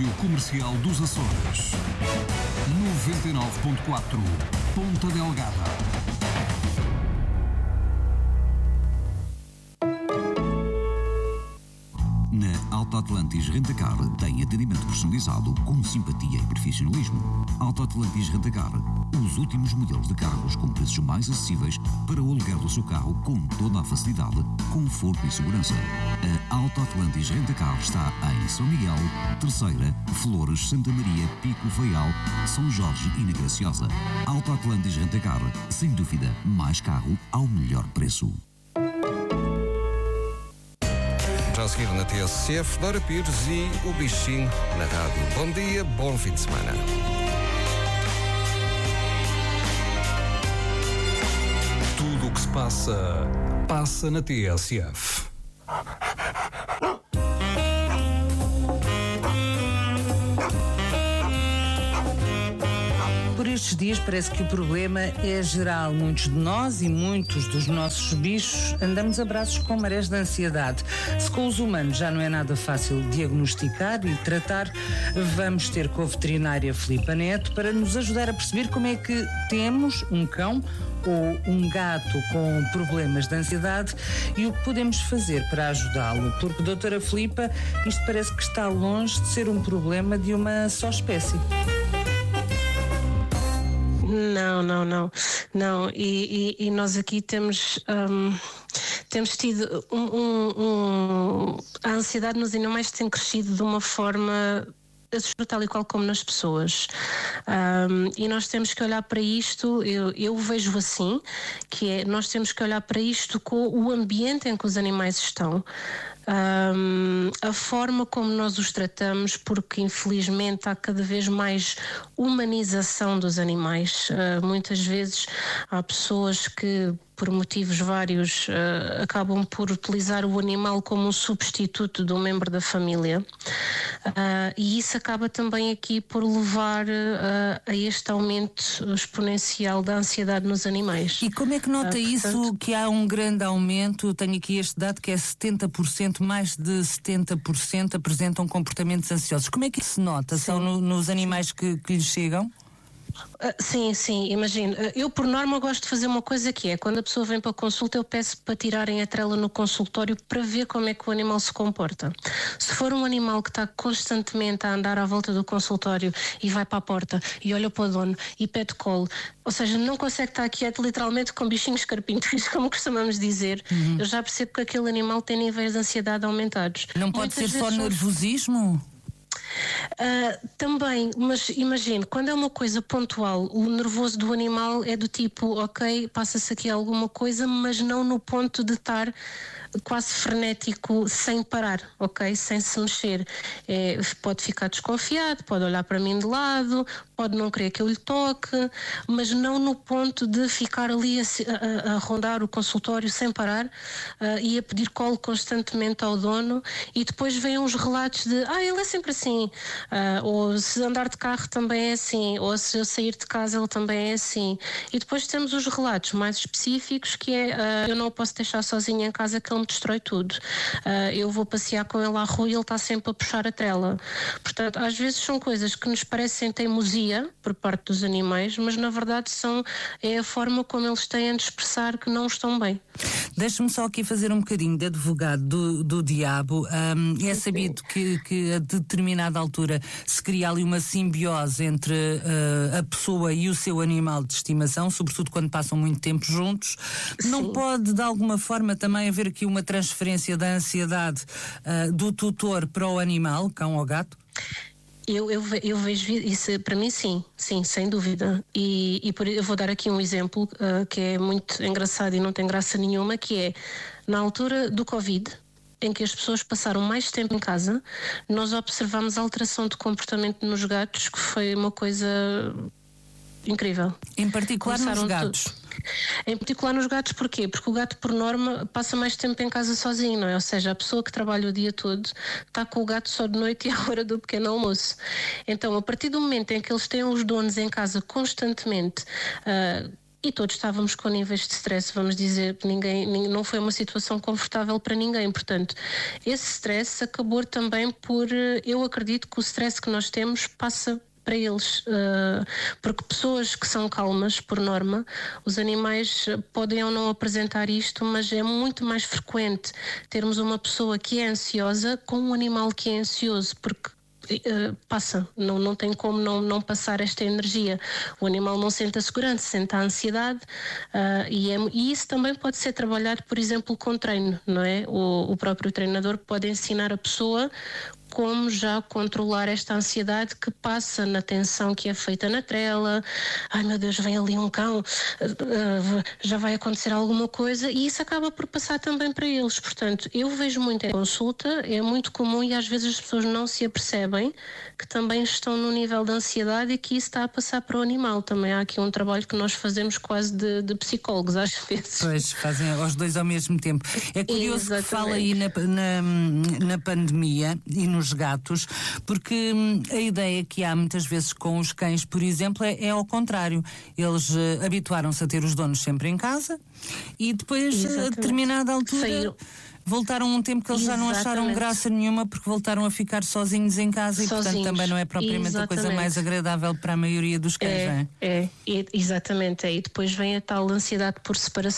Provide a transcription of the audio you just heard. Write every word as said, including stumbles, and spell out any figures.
Rádio Comercial dos Açores. noventa e nove ponto quatro, Ponta Delgada. Na Alto Atlantis Rentacar tem atendimento personalizado com simpatia e profissionalismo. Alto Atlantis Rentacar, os últimos modelos de carros com preços mais acessíveis para o aluguer do seu carro com toda a facilidade, conforto e segurança. A Alto Atlantis Rentacar está em São Miguel, Terceira, Flores, Santa Maria, Pico, Faial, São Jorge e na Graciosa. Alto Atlantis Rentacar, sem dúvida, mais carro ao melhor preço. Já a seguir na T S C F, Dora Pires e o Bichinho na rádio. Bom dia, bom fim de semana. Tudo o que se passa, passa na T S F. Por estes dias parece que o problema é geral. Muitos de nós e muitos dos nossos bichos andamos a braços com marés de ansiedade. Se com os humanos já não é nada fácil diagnosticar e tratar, vamos ter com a veterinária Filipa Neto para nos ajudar a perceber como é que temos um cão ou um gato com problemas de ansiedade e o que podemos fazer para ajudá-lo. Porque, doutora Filipa, isto parece que está longe de ser um problema de uma só espécie. Não, não, não, não. E, e, e nós aqui temos, um, temos tido um, um, um, a ansiedade nos animais tem crescido de uma forma assustadora, tal e qual como nas pessoas. Um, e nós temos que olhar para isto, eu, eu vejo assim, que é, nós temos que olhar para isto com o ambiente em que os animais estão. Um, a forma como nós os tratamos, porque infelizmente há cada vez mais humanização dos animais. Uh, muitas vezes há pessoas que, por motivos vários, uh, acabam por utilizar o animal como um substituto de um membro da família. Uh, e isso acaba também aqui por levar uh, a este aumento exponencial da ansiedade nos animais. E como é que nota uh, isso, portanto... que há um grande aumento? Tenho aqui este dado que é setenta por cento, mais de setenta por cento apresentam comportamentos ansiosos. Como é que isso se nota? Sim. São no, nos animais que, que lhes chegam? Uh, sim, sim, imagino. Uh, eu, por norma, gosto de fazer uma coisa que é, quando a pessoa vem para a consulta, eu peço para tirarem a trela no consultório para ver como é que o animal se comporta. Se for um animal que está constantemente a andar à volta do consultório e vai para a porta e olha para o dono e pede colo, ou seja, não consegue estar quieto literalmente com bichinhos carpinteiros, como costumamos dizer, uhum. eu já percebo que aquele animal tem níveis de ansiedade aumentados. Não pode Muitas ser só são... nervosismo? Uh, também, mas imagine, quando é uma coisa pontual, o nervoso do animal é do tipo, ok, passa-se aqui alguma coisa, mas não no ponto de estar quase frenético sem parar, ok, sem se mexer. É, pode ficar desconfiado, pode olhar para mim de lado, pode não querer que eu lhe toque, mas não no ponto de ficar ali a, a, a rondar o consultório sem parar uh, e a pedir colo constantemente ao dono, e depois vêm uns relatos de, ah, ele é sempre assim, uh, ou se andar de carro também é assim, ou se eu sair de casa ele também é assim. E depois temos os relatos mais específicos, que é, uh, eu não o posso deixar sozinho em casa que ele me destrói tudo. Uh, eu vou passear com ele à rua e ele está sempre a puxar a trela. Portanto, às vezes são coisas que nos parecem teimosia por parte dos animais, mas na verdade são, é a forma como eles têm de expressar que não estão bem. Deixa-me só aqui fazer um bocadinho de advogado do, do diabo. Um, é sabido que, que a determinada altura se cria ali uma simbiose entre uh, a pessoa e o seu animal de estimação, sobretudo quando passam muito tempo juntos. Sim. Não pode de alguma forma também haver aqui uma transferência da ansiedade uh, do tutor para o animal, cão ou gato? Eu, eu, eu vejo isso, para mim sim, sim, sem dúvida. E, e por, eu vou dar aqui um exemplo uh, que é muito engraçado e não tem graça nenhuma, que é, na altura do Covid, em que as pessoas passaram mais tempo em casa, nós observamos a alteração de comportamento nos gatos, que foi uma coisa incrível. Em particular Começaram nos gatos? Tu... Em particular nos gatos, porquê? Porque o gato, por norma, passa mais tempo em casa sozinho, não é? Ou seja, a pessoa que trabalha o dia todo está com o gato só de noite e à hora do pequeno almoço. Então, a partir do momento em que eles têm os donos em casa constantemente, uh, e todos estávamos com níveis de stress, vamos dizer que ninguém, não foi uma situação confortável para ninguém, portanto esse stress acabou também por, eu acredito que o stress que nós temos passa para eles, porque pessoas que são calmas, por norma, os animais podem ou não apresentar isto, mas é muito mais frequente termos uma pessoa que é ansiosa com um animal que é ansioso, porque Uh, passa, não, não tem como não, não passar esta energia. O animal não sente a segurança, sente a ansiedade, uh, e, é, e isso também pode ser trabalhado, por exemplo, com treino, não é? O, o próprio treinador pode ensinar a pessoa como já controlar esta ansiedade que passa na tensão que é feita na trela. Ai meu Deus, vem ali um cão, uh, já vai acontecer alguma coisa, e isso acaba por passar também para eles. Portanto, eu vejo muito em consulta, é muito comum e às vezes as pessoas não se apercebem que também estão no nível de ansiedade e que isso está a passar para o animal. Também há aqui um trabalho que nós fazemos quase de, de psicólogos às vezes. Pois, fazem os dois ao mesmo tempo. É curioso Exatamente. Que fala aí na, na, na pandemia e no nos gatos, porque hum, a ideia que há muitas vezes com os cães, por exemplo, é, é ao contrário. Eles uh, habituaram-se a ter os donos sempre em casa e depois, a determinada altura, Saíram. voltaram um tempo que eles Exatamente. já não acharam graça nenhuma porque voltaram a ficar sozinhos em casa sozinhos. E, portanto, também não é propriamente Exatamente. a coisa mais agradável para a maioria dos cães, é, não é? É, é, exatamente. É. E depois vem a tal ansiedade por separação.